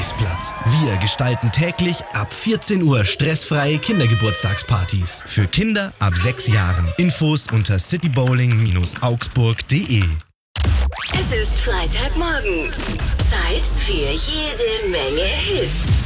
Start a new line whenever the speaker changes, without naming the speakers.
Riesplatz. Wir gestalten täglich ab 14 Uhr stressfreie Kindergeburtstagspartys. Für Kinder ab 6 Jahren. Infos unter citybowling-augsburg.de.
Es ist Freitagmorgen. Zeit für jede Menge Hits.